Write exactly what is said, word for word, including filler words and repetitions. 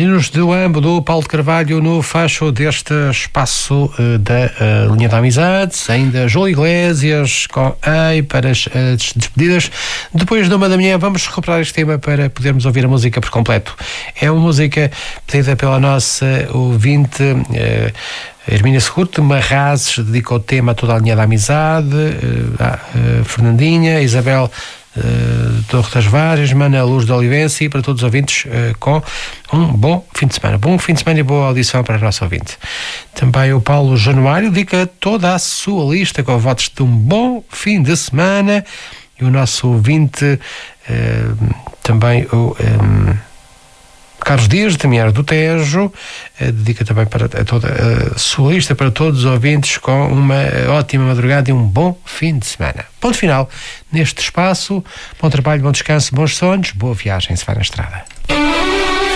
Meninos do Ambo, do Paulo de Carvalho, no facho deste espaço uh, da uh, linha da amizade. Ainda João Iglesias com Ei para as, as despedidas. Depois de uma da manhã vamos recuperar este tema para podermos ouvir a música por completo. É uma música pedida pela nossa ouvinte uh, Hermínia Seguro de Marrazes, dedica o tema a toda a linha da amizade, uh, a uh, Fernandinha, Isabel Uh, Torre das Várias, Mana Luz de Olivença, e para todos os ouvintes uh, com um bom fim de semana. Bom fim de semana e boa audição para o nosso ouvinte. Também o Paulo Januário dedica toda a sua lista com votos de um bom fim de semana, e o nosso ouvinte uh, também o um, Carlos Dias, de Tamiar do Tejo, uh, dedica também para a toda a sua lista para todos os ouvintes com uma ótima madrugada e um bom fim de semana. Ponto final neste espaço. Bom trabalho, bom descanso, bons sonhos, boa viagem se vai na estrada.